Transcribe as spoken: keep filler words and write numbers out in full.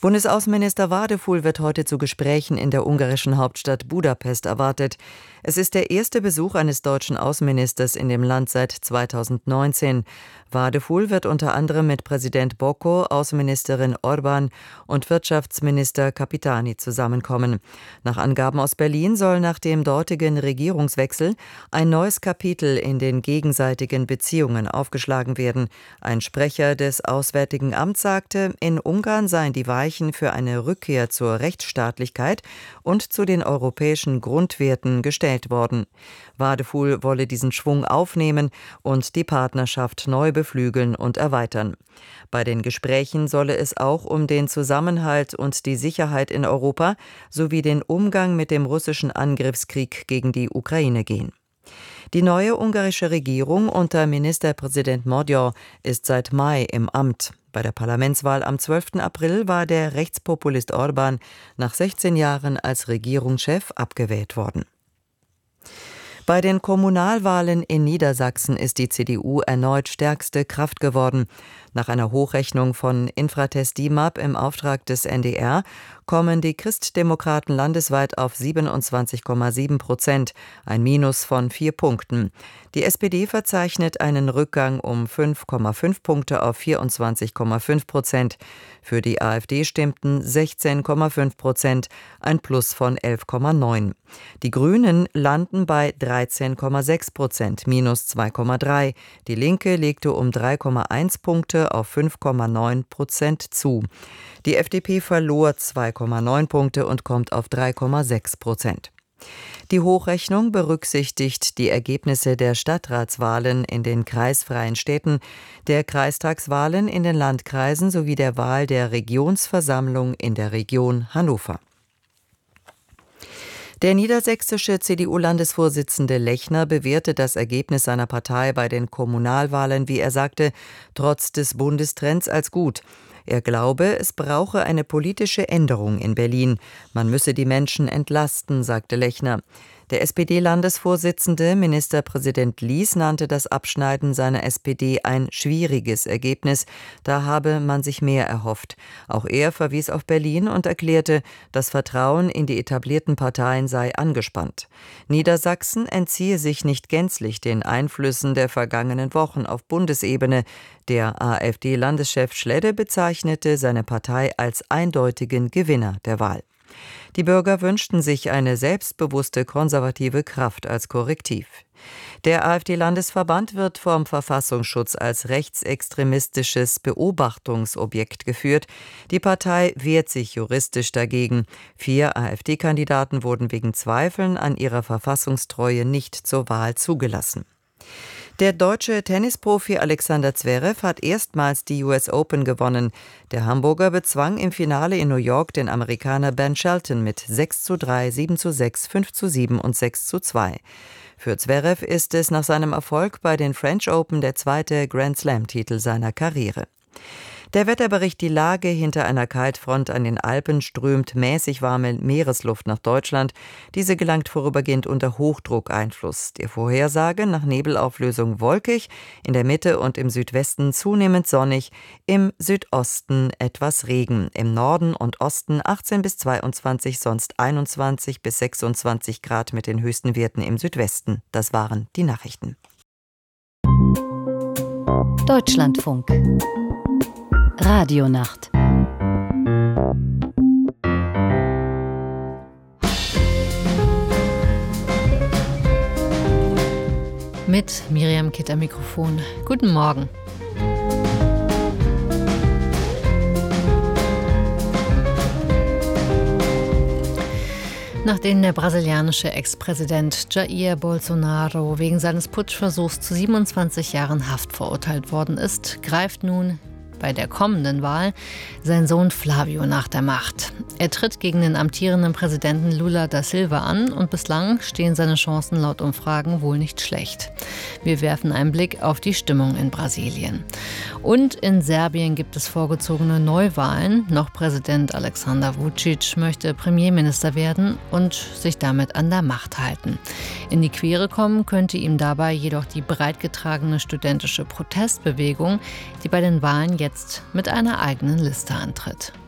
Bundesaußenminister Vardeful wird heute zu Gesprächen in der ungarischen Hauptstadt Budapest erwartet. Es ist der erste Besuch eines deutschen Außenministers in dem Land seit zweitausendneunzehn. Vardeful wird unter anderem mit Präsident Boko, Außenministerin Orbán und Wirtschaftsminister Capitani zusammenkommen. Nach Angaben aus Berlin soll nach dem dortigen Regierungswechsel ein neues Kapitel in den gegenseitigen Beziehungen aufgeschlagen werden. Ein Sprecher des Auswärtigen Amts sagte, in Ungarn seien die Weichen für eine Rückkehr zur Rechtsstaatlichkeit und zu den europäischen Grundwerten gestellt worden. Vardeful wolle diesen Schwung aufnehmen und die Partnerschaft neu beflügeln und erweitern. Bei den Gesprächen solle es auch um den Zusammenhalt und die Sicherheit in Europa sowie den Umgang mit dem russischen Angriffskrieg gegen die Ukraine gehen. Die neue ungarische Regierung unter Ministerpräsident Magyar ist seit Mai im Amt. Bei der Parlamentswahl am zwölften April war der Rechtspopulist Orbán nach sechzehn Jahren als Regierungschef abgewählt worden. Bei den Kommunalwahlen in Niedersachsen ist die C D U erneut stärkste Kraft geworden. Nach einer Hochrechnung von Infratest DIMAP im Auftrag des N D R kommen die Christdemokraten landesweit auf siebenundzwanzig Komma sieben Prozent, ein Minus von vier Punkten. Die S P D verzeichnet einen Rückgang um fünf Komma fünf Punkte auf vierundzwanzig Komma fünf Prozent. Für die AfD stimmten sechzehn Komma fünf Prozent, ein Plus von elf Komma neun. Die Grünen landen bei dreizehn Komma sechs Prozent, minus zwei Komma drei. Die Linke legte um drei Komma eins Punkte auf fünf Komma neun Prozent zu. Die F D P verlor zwei Komma neun Punkte und kommt auf drei Komma sechs Prozent. Die Hochrechnung berücksichtigt die Ergebnisse der Stadtratswahlen in den kreisfreien Städten, der Kreistagswahlen in den Landkreisen sowie der Wahl der Regionsversammlung in der Region Hannover. Der niedersächsische C D U-Landesvorsitzende Lechner bewertet das Ergebnis seiner Partei bei den Kommunalwahlen, wie er sagte, trotz des Bundestrends als gut. Er glaube, es brauche eine politische Änderung in Berlin. Man müsse die Menschen entlasten, sagte Lechner. Der S P D-Landesvorsitzende, Ministerpräsident Lies, nannte das Abschneiden seiner S P D ein schwieriges Ergebnis. Da habe man sich mehr erhofft. Auch er verwies auf Berlin und erklärte, das Vertrauen in die etablierten Parteien sei angespannt. Niedersachsen entziehe sich nicht gänzlich den Einflüssen der vergangenen Wochen auf Bundesebene. Der AfD-Landeschef Schledde bezeichnete seine Partei als eindeutigen Gewinner der Wahl. Die Bürger wünschten sich eine selbstbewusste konservative Kraft als Korrektiv. Der AfD-Landesverband wird vom Verfassungsschutz als rechtsextremistisches Beobachtungsobjekt geführt. Die Partei wehrt sich juristisch dagegen. Vier AfD-Kandidaten wurden wegen Zweifeln an ihrer Verfassungstreue nicht zur Wahl zugelassen. Der deutsche Tennisprofi Alexander Zverev hat erstmals die U S Open gewonnen. Der Hamburger bezwang im Finale in New York den Amerikaner Ben Shelton mit sechs zu drei, sieben zu sechs, fünf zu sieben und sechs zu zwei. Für Zverev ist es nach seinem Erfolg bei den French Open der zweite Grand-Slam-Titel seiner Karriere. Der Wetterbericht: Die Lage: Hinter einer Kaltfront an den Alpen strömt mäßig warme Meeresluft nach Deutschland. Diese gelangt vorübergehend unter Hochdruckeinfluss. Die Vorhersage: nach Nebelauflösung wolkig, in der Mitte und im Südwesten zunehmend sonnig, im Südosten etwas Regen. Im Norden und Osten achtzehn bis zweiundzwanzig, sonst einundzwanzig bis sechsundzwanzig Grad mit den höchsten Werten im Südwesten. Das waren die Nachrichten. Deutschlandfunk Radionacht. Mit Miriam Kitt am Mikrofon. Guten Morgen. Nachdem der brasilianische Ex-Präsident Jair Bolsonaro wegen seines Putschversuchs zu siebenundzwanzig Jahren Haft verurteilt worden ist, greift nun bei der kommenden Wahl sein Sohn Flávio nach der Macht. Er tritt gegen den amtierenden Präsidenten Lula da Silva an und bislang stehen seine Chancen laut Umfragen wohl nicht schlecht. Wir werfen einen Blick auf die Stimmung in Brasilien. Und in Serbien gibt es vorgezogene Neuwahlen. Noch Präsident Aleksandar Vučić möchte Premierminister werden und sich damit an der Macht halten. In die Quere kommen könnte ihm dabei jedoch die breitgetragene studentische Protestbewegung, die bei den Wahlen jetzt mit einer eigenen Liste antritt.